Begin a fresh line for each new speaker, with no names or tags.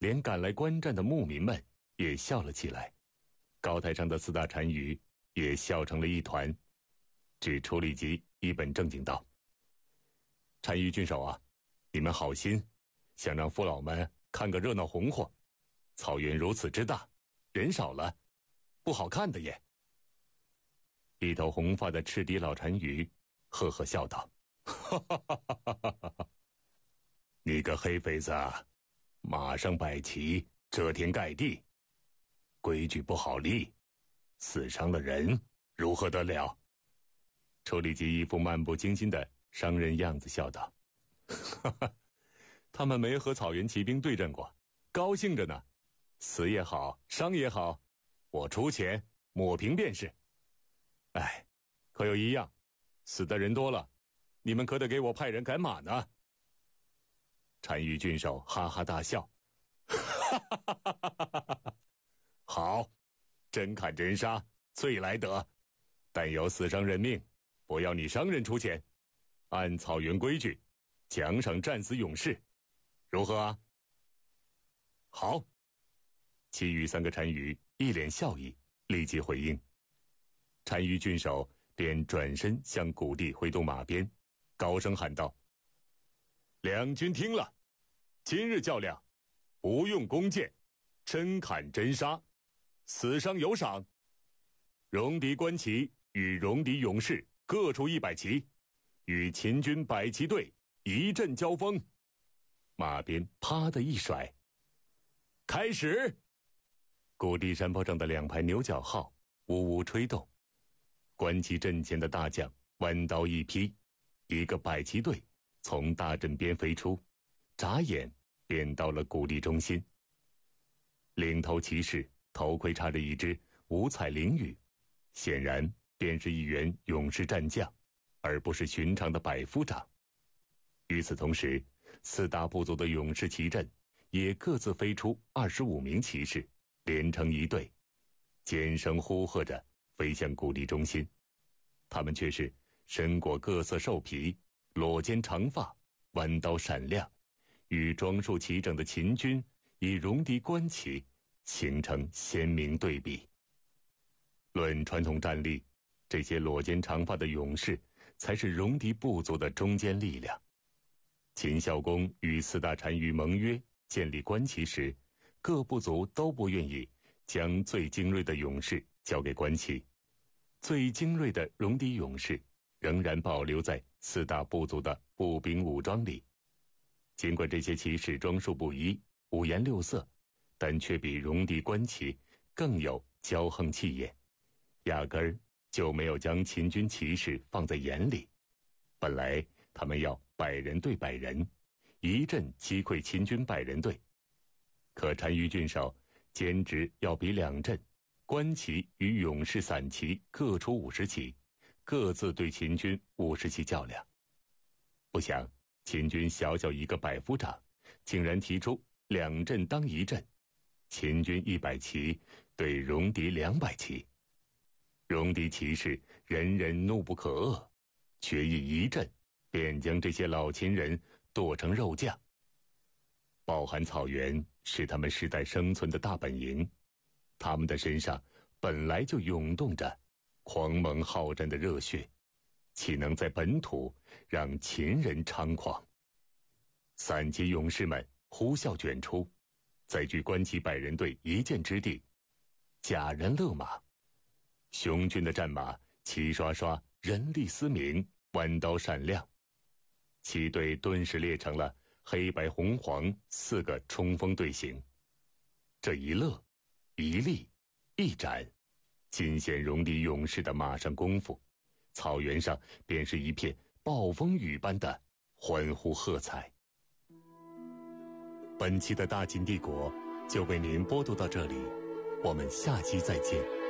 连赶来观战的牧民们也笑了起来，高台上的4大单于也笑成了一团。只楚里吉一本正经道：“单于郡守啊，你们好心，想让父老们看个热闹红火。草原如此之大，人少了，不好看的耶。”一头红发的赤笛老单于呵呵笑道：“哈哈哈哈哈哈！你个黑肥子，马上摆旗，遮天盖地，规矩不好立，死伤了人，如何得了？”楚里吉一副漫不经心的商人样子笑道：“哈哈，他们没和草原骑兵对阵过，高兴着呢。死也好，伤也好，我出钱抹平便是。哎，可有一样，死的人多了，你们可得给我派人赶马呢。”单于郡守哈哈大笑：“哈哈哈哈哈哈！好，真砍真杀，最来得。但有死伤人命，不要你商人出钱，按草原规矩，奖赏战死勇士，如何啊？”好。其余3个单于一脸笑意，立即回应。单于郡守便转身向谷地挥动马鞭，高声喊道：“两军听了，今日较量，不用弓箭，真砍真杀，死伤有赏。戎狄官旗与戎狄勇士各出100骑，与秦军百骑队一阵交锋。”马鞭啪的一甩，开始。谷地山坡上的2排牛角号呜呜吹动，观旗阵前的大将弯刀一劈，一个百骑队从大阵边飞出，眨眼便到了谷地中心。领头骑士头盔插着一只五彩翎羽，显然便是一员勇士战将，而不是寻常的百夫长。与此同时，4大部族的勇士骑阵也各自飞出25名骑士，连成一队，尖声呼喝着飞向谷地中心。他们却是身裹各色兽皮，裸肩长发，弯刀闪亮，与装束齐整的秦军以戎狄官旗形成鲜明对比。论传统战力，这些裸肩长发的勇士才是戎狄部族的中坚力量。秦孝公与4大单于盟约建立官旗时，各部族都不愿意将最精锐的勇士交给官旗，最精锐的戎狄勇士仍然保留在4大部族的步兵武装里。尽管这些骑士装束不一，五颜六色，但却比戎狄官旗更有骄横气焰，压根儿就没有将秦军骑士放在眼里。本来他们要100人对100人，一阵击溃秦军100人队，可单于郡守坚持要比2阵官旗与勇士散骑各出50骑，各自对秦军50骑较量。不想秦军小小一个百夫长，竟然提出2阵当1阵，秦军100骑对戎狄200骑。戎狄骑士人人怒不可遏，决意一阵便将这些老秦人剁成肉酱。抱寒草原是他们世代生存的大本营，他们的身上本来就涌动着狂猛好战的热血，岂能在本土让秦人猖狂？散骑勇士们呼啸卷出，在距官旗100人队一箭之地，贾人勒马。雄军的战马齐刷刷，人力嘶鸣，弯刀闪亮，骑队顿时列成了黑白红黄4个冲锋队形。这一勒一立一斩，尽显戎狄勇士的马上功夫，草原上便是一片暴风雨般的欢呼喝彩。本期的大秦帝国就为您播读到这里，我们下期再见。